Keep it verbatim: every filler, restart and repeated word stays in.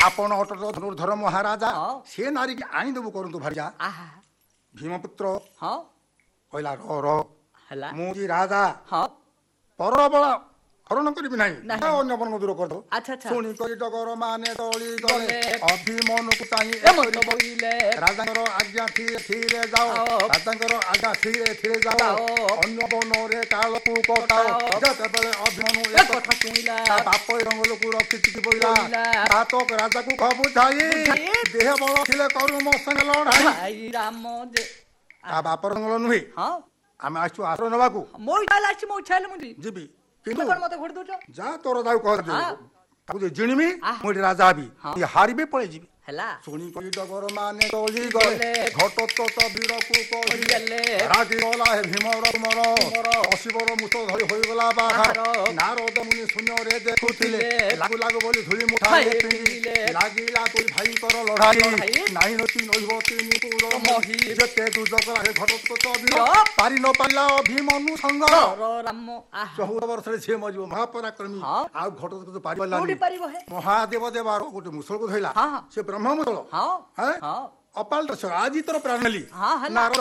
आपण ଅଟଳ ଧନୁର୍ଦ୍ଧର ମହାରାଜା ହଁ। ସେ ନାରୀ କି ଆଣିଦେବୁ କରନ୍ତୁ ଭାରିଜା ଆହା ଭୀମପୁତ୍ର ହଁ କହିଲା ର ର ହେଲା ମୁଁ କି ରାଜା ହଁ ପରବଳ ହରଣ କରିବି ନାହିଁ ନାହିଁ। ଅନ୍ୟ ବନ ଦୂର କରିଦବ ଆଚ୍ଛା ଆଚ୍ଛା ଶୁଣି କରି ଡଗର ମାନେ ଦଳି ଗଲେ ଗଲେ। ଅଭିମନକୁ ଚାହିଁ ଏ ମତ ବୋଇଲେ ରାଜାଙ୍କର ଆଜ୍ଞା ଥିରେ ଥିରେ ଯାଅ ଯାଅ। ରାଜାଙ୍କର ଆଜ୍ଞା ଥିରେ ଥିରେ ଯାଅ ଯାଅ। ଅନ୍ୟ ବନରେ କାଳକୁ କଟାଅ କଟାଅ। ଯେତେବେଳେ ଅଭିମନୁ ଏ ଏ କଥା ଶୁଣିଲା ତା ବାପ ରଙ୍ଗଲକୁ ରଖି ଚିଠି ପଇଲା ପଇଲା। ତାତକ ରାଜାକୁ କବୁ ଯାଇ ବୁଝାଇ। ଦେହ ବଳ ଥିଲେ କରୁ ମୋ ସାଙ୍ଗେ ଲଢାଇ ଭାଇ ରାମ ଯେ ତା ବାପ ରଙ୍ଗଲ ନୁହେଁ ହଁ ଆମେ ଆସିଛୁ ଆଶ୍ରୟ ନେବାକୁ ମୋ ଇଚ୍ଛା ହେଲା ଆସିଛି ମୋ ଇଚ୍ଛା ହେଲେ ମୁଁ ଯିବି ଯିବି ତୁମେ କିନ୍ତୁ କଣ ମତେ ଘୋଡ଼ି ଦଉଛ ଯା ତୋର ତାକୁ କହ ହଁ। ତାକୁ ଯେ ଜିଣିବି ଆହା। ମୁଁ ଏଠି ରାଜା ହେବି ହଁ। ଇଏ ହାରିବି ପଳେଇ ଯିବି ହେଲା ଶୁଣି କହି ଡଗର ମାନେ ଦଳି ଗଲେ ଗଲେ। ଘଟ ତ ଭିଡକୁ କହିଲେ କହିଲେ। ରାଗି ଗଲା ହେ ଭୀମର ମୋର ମୋର। ଅଶିବର ମୁଠ ଧରି ହୋଇଗଲା ବାହାର ବାହାର। ନାରଦ ମୁନି ଶୂନ୍ୟରେ ଦେଖୁଥିଲେ ଦେଖୁଥିଲେ। ଲାଗୁ ଲାଗୁ ବୋଲି ଧୂଳି ମୁଠାଏ ଖାଏ ପିନ୍ଧିଲେ ପିନ୍ଧିଲେ। ଲାଗିଲା ତୁଇ ଭାଇଙ୍କର ଲଢାଇ ଲଢ଼ାଇ। ନାଇଁ ନତି ନହିବ ତିନି ପୁର ମହି। ଯେତେ ଦୁଜକରା ହେ ଘଟ ତ ଭିଡ଼ ଭିଡ଼। ପାରି ନ ପାରିଲା ଅଭିମନୁ ସଙ୍ଗ ର ରାମ ଆହା ଚଉଦ ବର୍ଷରେ ଝିଅ ମରିବ ମହାପରାକ୍ରମୀ ହଁ। ଆଉ ଘଟ ତ ପାରି କୋଉଠି ପାରିଲାନି ପାରିବ ହେ ମହାଦେବ ଦେବାର ଗୋଟେ ମୁସଳକୁ ଧଇଲା ହଁ, ହଁ। ସେ ବ୍ରହ୍ମମୂଳ ହଁ ହଁ ହଁ ଅପାଳ ଦର୍ଶ ଆଜି ତୋର ପ୍ରାଣ ନେଲି ହଁ ହେଲା ନାରଦ